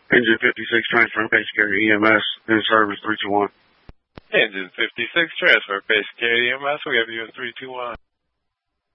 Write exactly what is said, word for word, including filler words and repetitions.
Engine fifty-six, transfer base carrier E M S, in service three two one. Engine fifty-six, transfer base carrier E M S, we have you in three two one.